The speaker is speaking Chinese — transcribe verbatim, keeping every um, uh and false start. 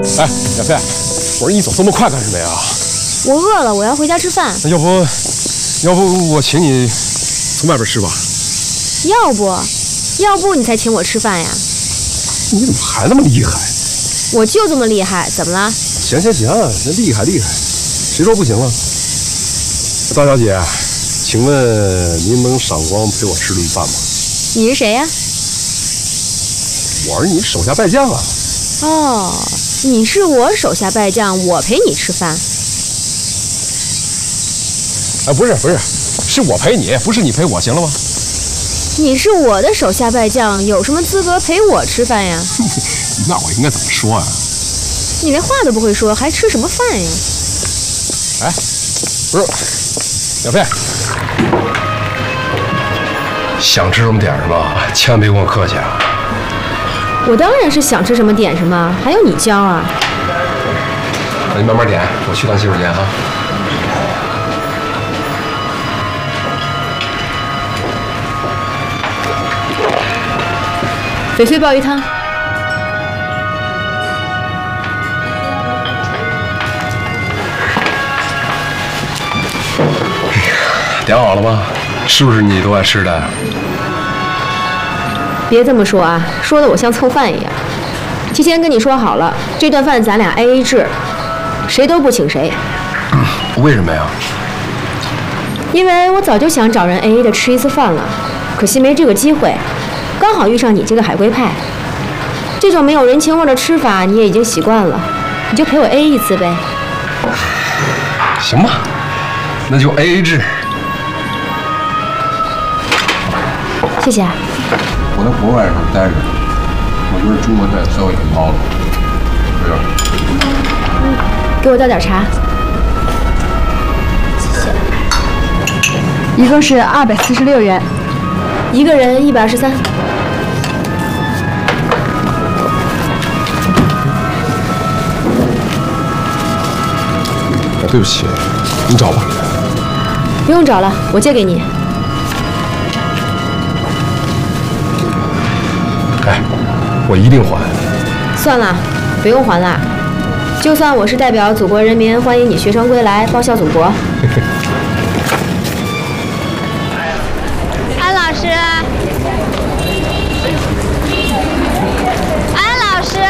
哎，小飞，我说你走这么快干什么呀？ 我饿了，我要回家吃饭。 那要不，要不我请你从外边吃吧？ 要不，要不你才请我吃饭呀？ 你怎么还那么厉害？ 我就这么厉害，怎么了？ 行行行，那厉害厉害，谁说不行了？张小姐，请问您能赏光陪我吃顿饭吗？ 你是谁呀？ 我是你手下败将啊。 哦，你是我手下败将，我陪你吃饭。 哎，不是不是，是我陪你，不是你陪我，行了吗？ 你是我的手下败将，有什么资格陪我吃饭呀？ 那我应该怎么说啊？ 你连话都不会说，还吃什么饭呀？ 哎，不是，小飞，想吃什么点什么，千万别跟我客气啊！ 我当然是想吃什么点什么，还用你教啊？ 那你慢慢点，我去趟洗手间啊。 翡翠鲍鱼汤。 点好了吗？是不是你都爱吃的？ 别这么说啊，说的我像蹭饭一样。提前跟你说好了，这顿饭咱俩 A A 制，谁都不请谁。 嗯，为什么呀？ 因为我早就想找人 A A 的吃一次饭了，可惜没这个机会，刚好遇上你这个海归派。这种没有人情味的吃法你也已经习惯了，你就陪我 A A 一次呗。 行吧，那就 A A 制。 谢谢啊。 我在国外的时候待着，我觉得中国菜消费挺高的。对吧？ 给我倒点茶。谢谢。 一共是二百四十六元， 一个人一百二十三。 对不起，你找吧。 不用找了，我借给你。 哎，我一定还。 算了，不用还了。就算我是代表祖国人民欢迎你学成归来，报效祖国。